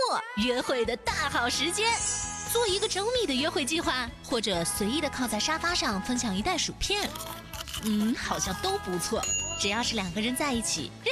末，约会的大好时间。做一个周密的约会计划，或者随意的靠在沙发上分享一袋薯片，好像都不错。只要是两个人在一起。